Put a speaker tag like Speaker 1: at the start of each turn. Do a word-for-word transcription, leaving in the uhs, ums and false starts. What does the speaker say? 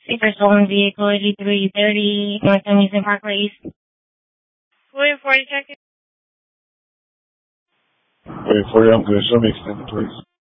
Speaker 1: Super stolen vehicle eighty-three thirty North Amusement Parkway East. William forty check.
Speaker 2: Wait, for you, I'm good. Show me extended, please.